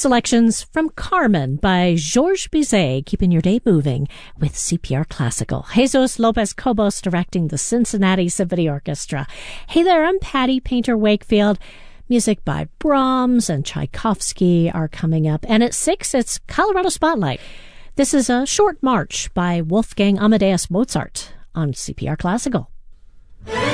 Selections from Carmen by Georges Bizet, keeping your day moving with CPR Classical. Jesus Lopez-Cobos directing the Cincinnati Symphony Orchestra. Hey there, I'm Patty Painter Wakefield. Music by Brahms and Tchaikovsky are coming up. And at 6, it's Colorado Spotlight. This is a short march by Wolfgang Amadeus Mozart on CPR Classical.